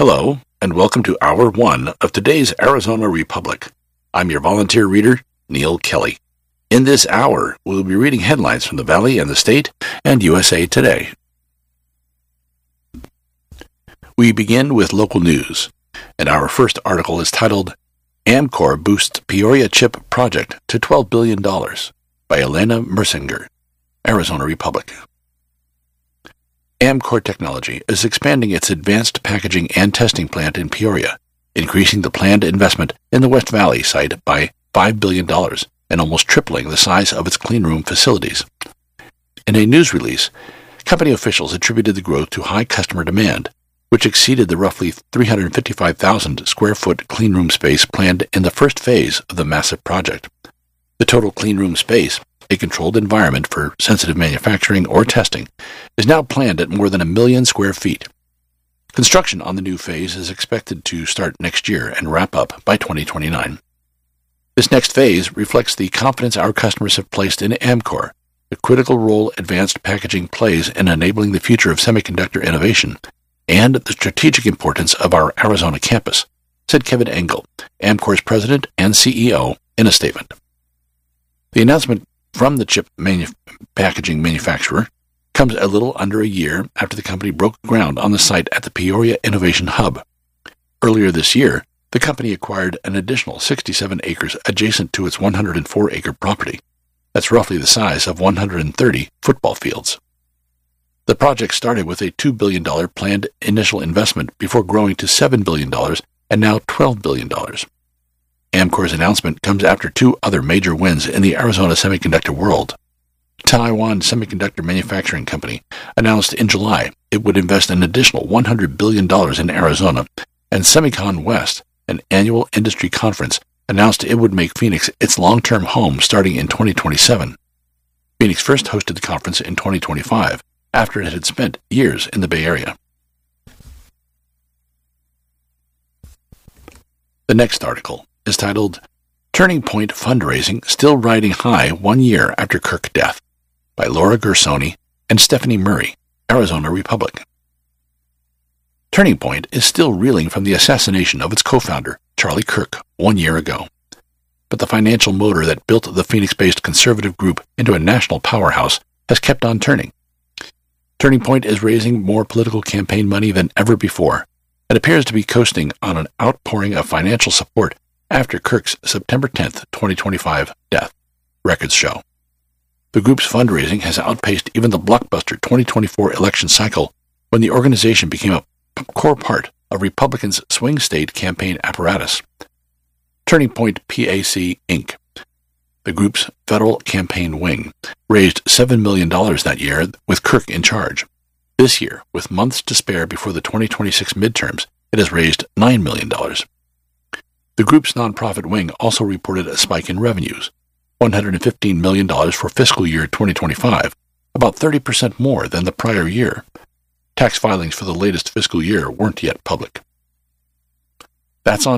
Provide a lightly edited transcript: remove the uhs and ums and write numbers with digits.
Hello, and welcome to Hour 1 of today's Arizona Republic. I'm your volunteer reader, Neil Kelly. In this hour, we'll be reading headlines from the Valley and the State and USA Today. We begin with local news, and our first article is titled, Amcor Boosts Peoria Chip Project to $12 billion by Elena Mersinger, Arizona Republic. Amcor Technology is expanding its advanced packaging and testing plant in Peoria, increasing the planned investment in the West Valley site by $5 billion and almost tripling the size of its cleanroom facilities. In a news release, company officials attributed the growth to high customer demand, which exceeded the roughly 355,000 square foot cleanroom space planned in the first phase of the massive project. The total cleanroom space, a controlled environment for sensitive manufacturing or testing, is now planned at more than 1 million square feet. Construction on the new phase is expected to start next year and wrap up by 2029. This next phase reflects the confidence our customers have placed in Amcor, the critical role advanced packaging plays in enabling the future of semiconductor innovation, and the strategic importance of our Arizona campus, said Kevin Engel, Amcor's president and CEO, in a statement. The announcement from the chip packaging manufacturer comes a little under a year after the company broke ground on the site at the Peoria Innovation Hub. Earlier this year, the company acquired an additional 67 acres adjacent to its 104-acre property. That's roughly the size of 130 football fields. The project started with a $2 billion planned initial investment before growing to $7 billion and now $12 billion. Amcor's announcement comes after two other major wins in the Arizona semiconductor world. Taiwan Semiconductor Manufacturing Company announced in July it would invest an additional $100 billion in Arizona, and Semicon West, an annual industry conference, announced it would make Phoenix its long-term home starting in 2027. Phoenix first hosted the conference in 2025, after it had spent years in the Bay Area. The next article is titled, Turning Point Fundraising Still Riding High 1 Year After Kirk Death, by Laura Gersoni and Stephanie Murray, Arizona Republic. Turning Point is still reeling from the assassination of its co-founder, Charlie Kirk, 1 year ago. But the financial motor that built the Phoenix-based conservative group into a national powerhouse has kept on turning. Turning Point is raising more political campaign money than ever before and appears to be coasting on an outpouring of financial support after Kirk's September 10, 2025 death, records show. The group's fundraising has outpaced even the blockbuster 2024 election cycle when the organization became a core part of Republicans' swing state campaign apparatus. Turning Point PAC, Inc., the group's federal campaign wing, raised $7 million that year with Kirk in charge. This year, with months to spare before the 2026 midterms, it has raised $9 million. The group's nonprofit wing also reported a spike in revenues, $115 million for fiscal year 2025, about 30% more than the prior year. Tax filings for the latest fiscal year weren't yet public. That's on